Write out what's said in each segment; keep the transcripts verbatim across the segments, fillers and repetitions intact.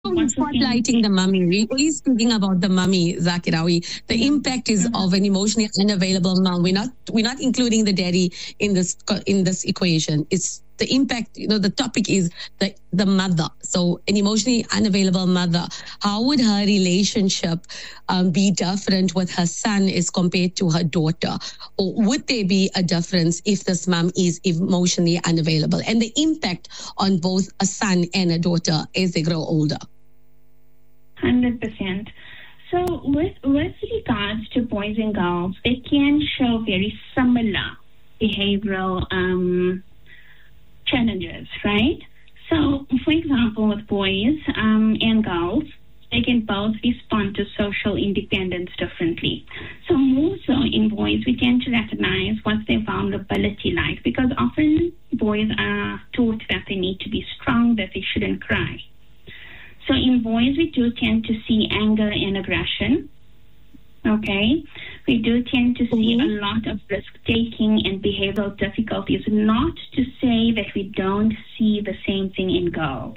only spotlighting the mummy. We're only speaking about the mummy, Zakira. We, the mm-hmm. impact is mm-hmm. of an emotionally unavailable mom. We're not we're not including the daddy in this in this equation. It's the impact. You know, the topic is the the mother. So an emotionally unavailable mother. How would her relationship um, be different with her son as compared to her daughter? Or would there be a difference if this mom is emotionally unavailable? And the impact on both a son and a daughter as they grow older. one hundred percent. So with, with regards to boys and girls, they can show very similar behavioral um, challenges, right? So, for example, with boys um, and girls, they can both respond to social independence differently. So more so in boys, we tend to recognize what's their vulnerability like, because often boys are taught that they need to be strong, that they shouldn't cry. So in boys, we do tend to see anger and aggression. Okay, we do tend to see mm-hmm. a lot of risk-taking and behavioral difficulties, not to say that we don't see the same thing in girls.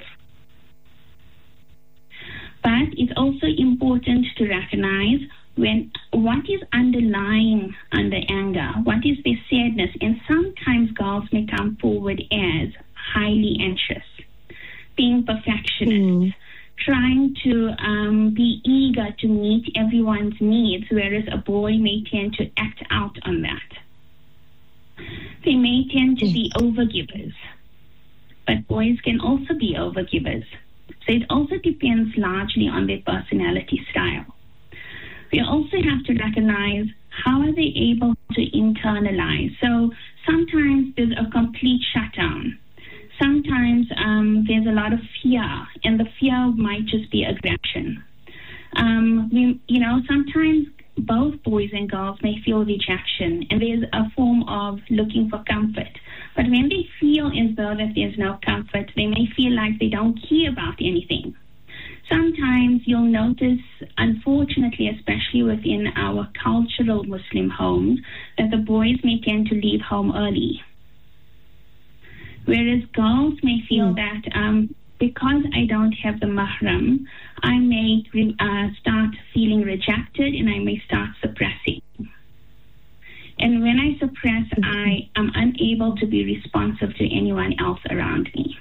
But it's also important to recognize when what is underlying under anger, what is their sadness, and sometimes girls may come forward as highly anxious, being perfectionist, mm. trying to um, be eager to meet everyone's needs, whereas a boy may tend to act out on that. They may tend to be overgivers, but boys can also be overgivers. So it also depends largely on their personality style. We also have to recognize how are they able to internalize. So sometimes there's a complete shutdown. Sometimes um, there's a lot of fear, and the fear might just be aggression. Um, we, you know, sometimes both boys and girls may feel rejection, and there's a form of looking for comfort. But when they feel as though that there's no comfort, they may feel like they don't care about anything. Sometimes you'll notice, unfortunately, especially within our cultural Muslim homes, that the boys may tend to leave home early. Whereas girls may feel mm. that um, because I don't have the mahram, I may uh, start feeling rejected and I may start suppressing. And when I suppress, mm-hmm. I am unable to be responsive to anyone else around me.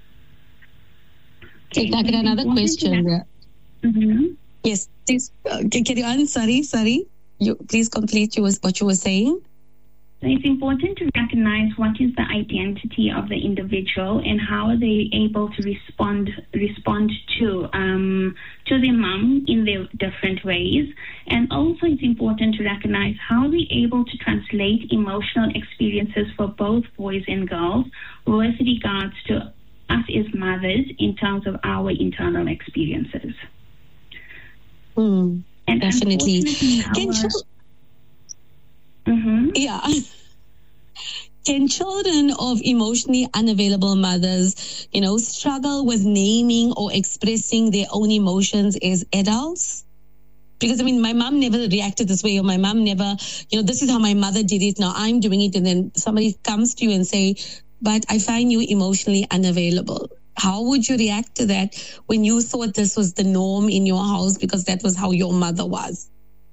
Okay, I get another question. Mm-hmm. Yes, please uh, carry on. Sorry, sorry. You please complete you, what you were saying. So it's important to recognize what is the identity of the individual and how are they able to respond respond to um, to their mum in their different ways. And also it's important to recognize how are we able to translate emotional experiences for both boys and girls with regards to us as mothers in terms of our internal experiences. Mm, and definitely. Can you... Mm-hmm. Yeah. Can children of emotionally unavailable mothers, you know, struggle with naming or expressing their own emotions as adults? Because, I mean, my mom never reacted this way, or my mom never, you know, this is how my mother did it, now I'm doing it, and then somebody comes to you and say, but I find you emotionally unavailable. How would you react to that when you thought this was the norm in your house because that was how your mother was?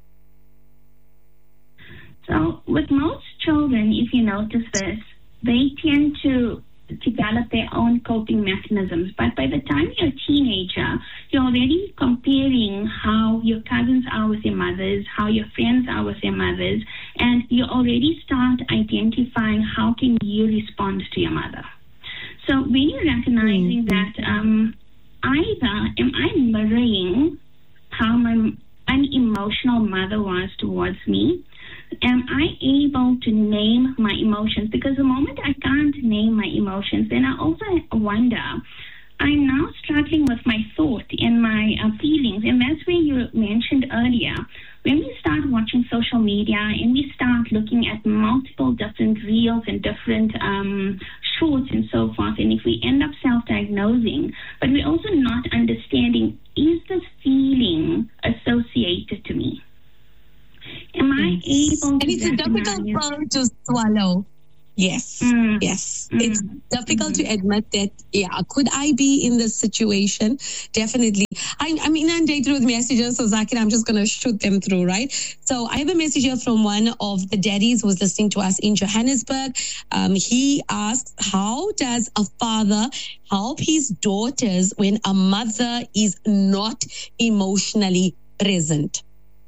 So with most children, if you notice this, they tend to develop their own coping mechanisms. But by the time you're a teenager, you're already comparing how your cousins are with their mothers, how your friends are with their mothers, and you already start identifying how can you respond to your mother. So when you're recognizing mm-hmm. that um, either am I mirroring how my unemotional mother was towards me, am I able to name my emotions? Because the moment I can't name my emotions, then I also wonder, I'm now struggling with my thought and my uh, feelings. And that's where you mentioned earlier, when we start watching social media and we start looking at multiple different reels and different um, shorts and so forth, and if we end up self-diagnosing, but we're also not understanding, is this feeling associated to me? Am I able and to it's a difficult pill to swallow. Yes, Mm. yes. Mm. It's difficult Mm. to admit that, yeah, could I be in this situation? Definitely. I, I'm inundated with messages, so Zakir, I'm just going to shoot them through, right? So I have a message here from one of the daddies who's listening to us in Johannesburg. Um, he asks, how does a father help his daughters when a mother is not emotionally present?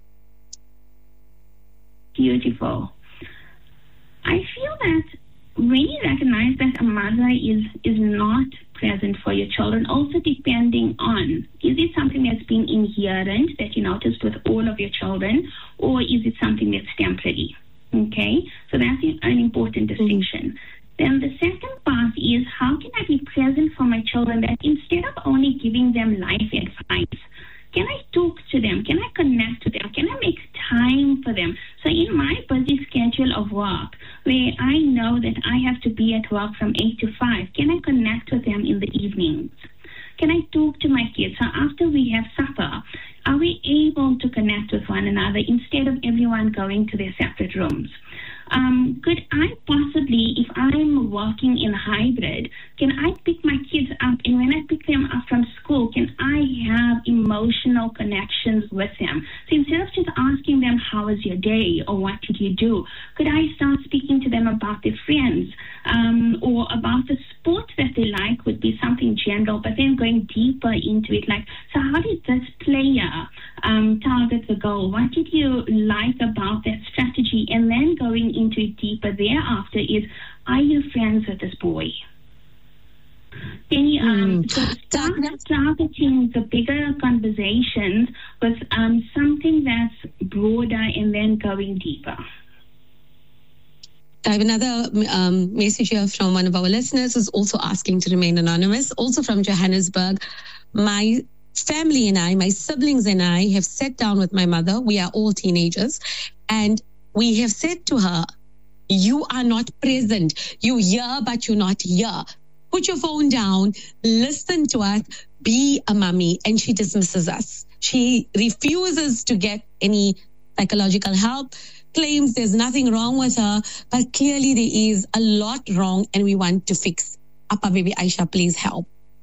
Beautiful. I feel that when you recognize that a mother is is not present for your children, also depending on, is it something that's been inherent that you noticed with all of your children, or is it something that's temporary? Okay, so that's an important distinction. Mm-hmm. Then the second part is, how can I be present for my children that instead of only giving them life advice, can I talk to them? Can I connect to them? Can I make time for them? So in my busy schedule of work, where I know that I have to be at work from eight to five, can I connect with them in the evenings? Can I talk to my kids? So after we have supper, are we able to connect with one another instead of everyone going to their separate rooms? Um, could I possibly, if I'm working in hybrid, can I pick my kids up, and when I pick them up from school, can I have emotional connections with them? So instead of just asking them, how was your day, or what did you do, could I start speaking to them about their friends, um, or about the sport that they like, would be something general, but then going deeper into it, like, so how did this player um, target the goal? What did you like about that strategy? And then going into it deeper thereafter is, are you friends with this boy? Then you um, Mm. so start targeting the bigger conversations with um, something that's broader and then going deeper. I have another um, message here from one of our listeners who's also asking to remain anonymous, also from Johannesburg. My family and I, my siblings and I have sat down with my mother. We are all teenagers. And we have said to her, you are not present. You're here, but you're not here. Put your phone down, listen to us, be a mommy. And she dismisses us. She refuses to get any psychological help, claims there's nothing wrong with her, but clearly there is a lot wrong and we want to fix. Appa Baby Aisha, please help.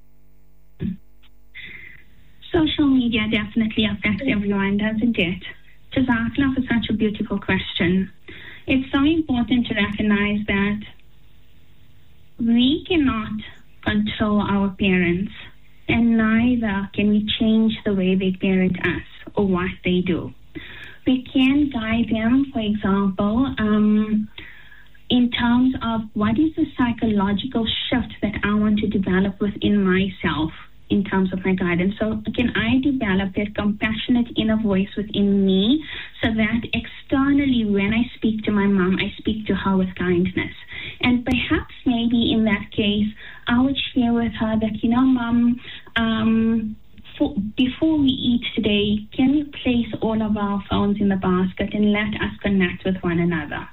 Social media definitely affects everyone, doesn't it? Jazakallah for such a beautiful question. It's so important to recognize that we cannot control our parents, and neither can we change the way they parent us or what they do. We can guide them, for example, um, in terms of what is the psychological shift that I want to develop within myself in terms of my guidance. So can I develop that compassionate inner voice within me so that externally when I speak to my mom, I speak to her with kindness. And perhaps maybe in that case, I would share with her that, you know, Mom, um, for, before we eat today, can we place all of our phones in the basket and let us connect with one another?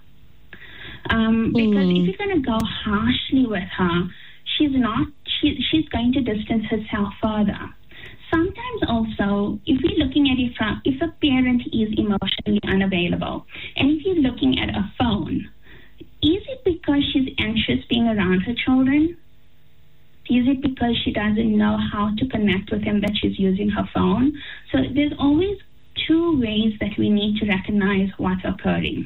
Um, because mm. if you're going to go harshly with her, she's not, she, she's going to distance herself further. Sometimes also, if we're looking at it from, if a parent is emotionally unavailable, and if you're looking at a phone, is it because she's anxious being around her children? Is it because she doesn't know how to connect with them that she's using her phone? So there's always two ways that we need to recognize what's occurring.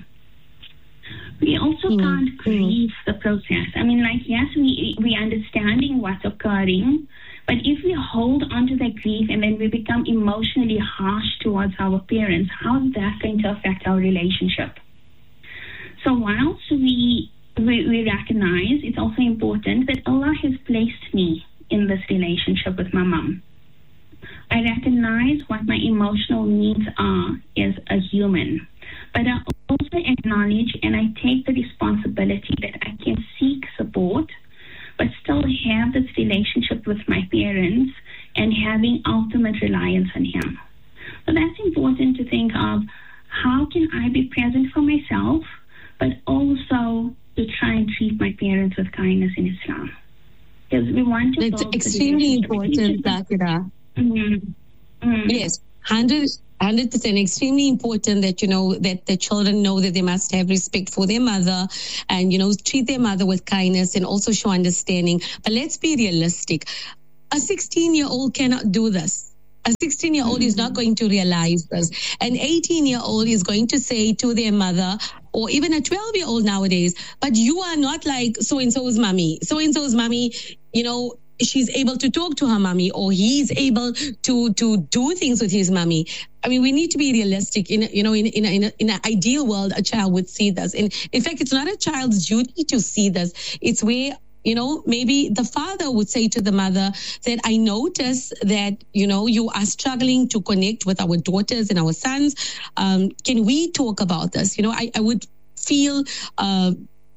We also mm. can't grieve the process. I mean, like, yes, we we understanding what's occurring, but if we hold onto that grief and then we become emotionally harsh towards our parents, how is that going to affect our relationship? So whilst we, we we recognize, it's also important that Allah has placed me in this relationship with my mom. I recognize what my emotional needs are as a human, but I also acknowledge and I take the responsibility that I can seek support, but still have this relationship with my parents and having ultimate reliance on Him. So that's important to think of, how can I be present for myself, but also to try and treat my parents with kindness in Islam. Because we want to It's extremely important, Zakira. Mm-hmm. Mm-hmm. Yes, one hundred one hundred percent extremely important that, you know, that the children know that they must have respect for their mother and, you know, treat their mother with kindness and also show understanding. But let's be realistic. A sixteen-year-old cannot do this. A sixteen-year-old mm-hmm. is not going to realize this. An eighteen-year-old is going to say to their mother, or even a twelve-year-old nowadays, but you are not like so-and-so's mommy. So-and-so's mommy, you know, she's able to talk to her mommy, or he's able to to do things with his mommy. I mean, we need to be realistic. In you know, in in in, a, in an ideal world, a child would see this. And in fact, it's not a child's duty to see this. It's where, you know, maybe the father would say to the mother that I notice that, you know, you are struggling to connect with our daughters and our sons. Um, can we talk about this? You know, I, I would feel, uh,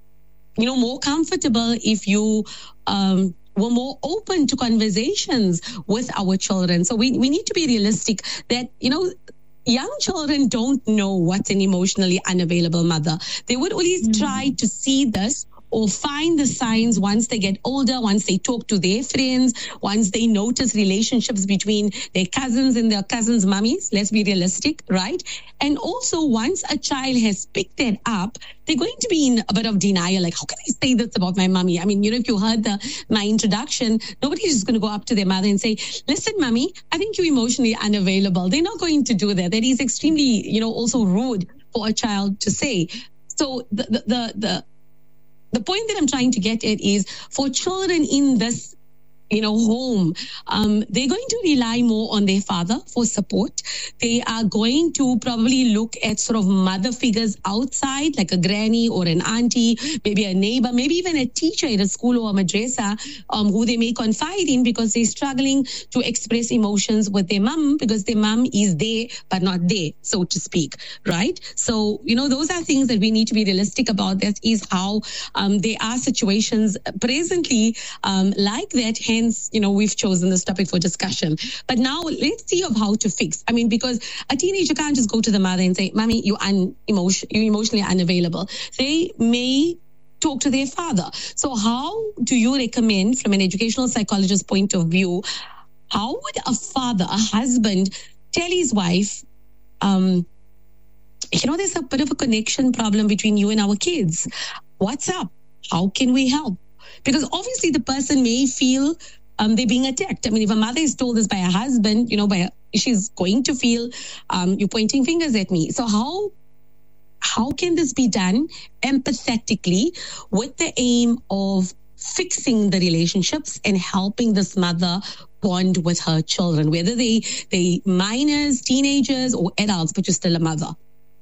you know, more comfortable if you um, were more open to conversations with our children. So we, we need to be realistic that, you know, young children don't know what's an emotionally unavailable mother. They would always mm-hmm. try to see this or find the signs once they get older, once they talk to their friends, once they notice relationships between their cousins and their cousins' mummies. Let's be realistic, right? And also, once a child has picked that up, they're going to be in a bit of denial. Like, how can I say this about my mummy? I mean, you know, if you heard the my introduction, nobody's just going to go up to their mother and say, listen, mummy, I think you're emotionally unavailable. They're not going to do that. That is extremely, you know, also rude for a child to say. So the the the, the The point that I'm trying to get at is for children in this, you know, home, um, they're going to rely more on their father for support. They are going to probably look at sort of mother figures outside, like a granny or an auntie, maybe a neighbor, maybe even a teacher at a school or a madrasa, um, who they may confide in because they're struggling to express emotions with their mum because their mum is there but not there, so to speak, right? So, you know, those are things that we need to be realistic about. That is how um, there are situations presently um, like that. Hence, you know, we've chosen this topic for discussion. But now let's see of how to fix. I mean, because a teenager can't just go to the mother and say, Mommy, you're, un- emotion- you're emotionally unavailable. They may talk to their father. So how do you recommend, from an educational psychologist's point of view, how would a father, a husband, tell his wife, um, you know, there's a bit of a connection problem between you and our kids. What's up? How can we help? Because obviously the person may feel um, they're being attacked. I mean, if a mother is told this by a husband, you know, by a, she's going to feel um, you're pointing fingers at me. So how how can this be done empathetically with the aim of fixing the relationships and helping this mother bond with her children, whether they they minors, teenagers, or adults, but you're still a mother?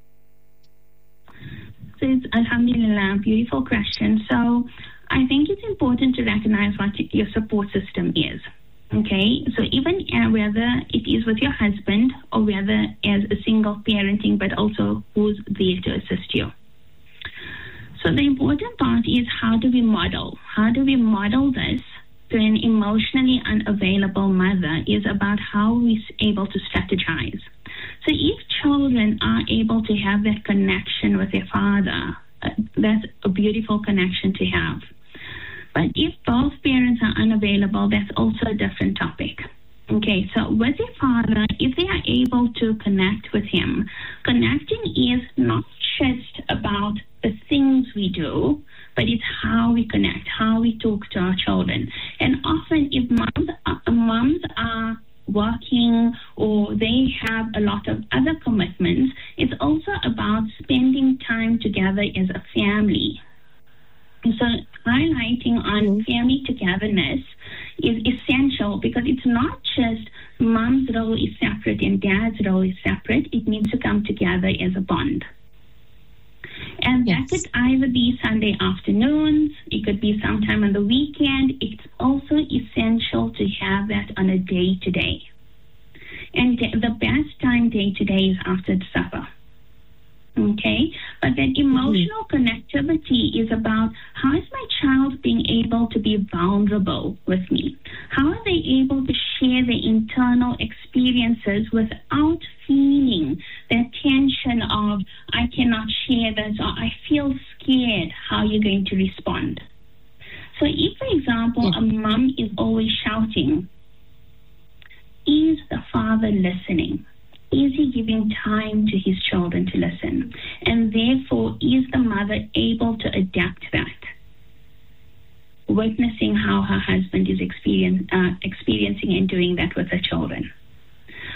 So it's, alhamdulillah, beautiful question. So I think it's important to recognize what your support system is. Okay, so even uh, whether it is with your husband or whether as a single parenting, but also who's there to assist you. So the important part is, how do we model? How do we model this to an emotionally unavailable mother is about how we're able to strategize. So if children are able to have that connection with their father, uh, that's a beautiful connection to have. But if both parents are unavailable, that's also a different topic. Okay, so with their father, if they are able to connect with him, connecting is not just about the things we do, but it's how we connect, how we talk to our children. And often if moms are, moms are working or they have a lot of other commitments, it's also about spending time together as a family. So highlighting on family togetherness is essential, because it's not just mom's role is separate and dad's role is separate. It needs to come together as a bond. And yes. That could either be Sunday afternoons, it could be sometime on the weekend. It's also essential to have that on a day-to-day. And the best time day-to-day is after the supper. Okay, but that emotional mm-hmm. connectivity is about, how is my child being able to be vulnerable with me? How are they able to share their internal experiences without feeling that tension of, I cannot share this, or I feel scared, how you're going to respond? So if, for example, mm-hmm. a mom is always shouting, is the father listening? is he giving time to his children to listen? And therefore, is the mother able to adapt that? Witnessing how her husband is experience, uh, experiencing and doing that with her children.